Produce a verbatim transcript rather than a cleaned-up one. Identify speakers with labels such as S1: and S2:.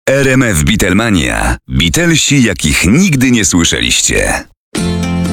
S1: R M F Beatlemania. Beatlesi, jakich nigdy nie słyszeliście.